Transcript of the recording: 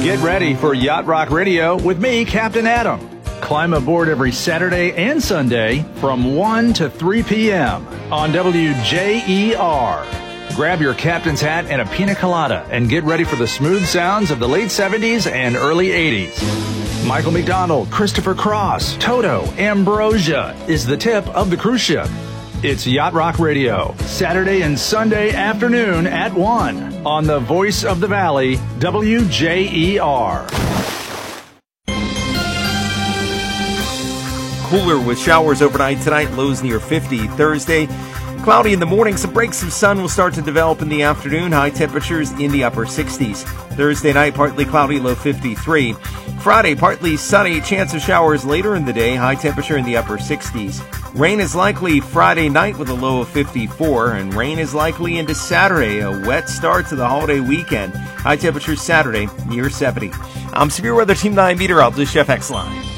Get ready for Yacht Rock Radio with me, Captain Adam. Climb aboard every Saturday and Sunday from 1 to 3 p.m. on WJER. Grab your captain's hat and a pina colada and get ready for the smooth sounds of the late 70s and early 80s. Michael McDonald, Christopher Cross, Toto, Ambrosia is the tip of the cruise ship. It's Yacht Rock Radio, Saturday and Sunday afternoon at 1 on the Voice of the Valley, WJER. Cooler with showers overnight tonight, lows near 50. Thursday, cloudy in the morning. Some breaks of sun will start to develop in the afternoon. High temperatures in the upper 60s. Thursday night, partly cloudy, low 53. Friday, partly sunny. Chance of showers later in the day. High temperature in the upper 60s. Rain is likely Friday night with a low of 54. And rain is likely into Saturday. A wet start to the holiday weekend. High temperatures Saturday near 70. I'm Severe Weather Team 9 meteorologist Jeff Exline.